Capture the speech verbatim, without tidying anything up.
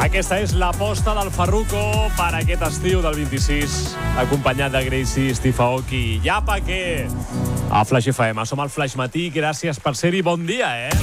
Aquesta és l'aposta del Farruko per aquest estiu del vint-i-sis, acompanyat de Gracie, Steve Aoki i Yapa, que a Flash F M. Som al Flash Matí, gràcies per ser-hi, bon dia, eh?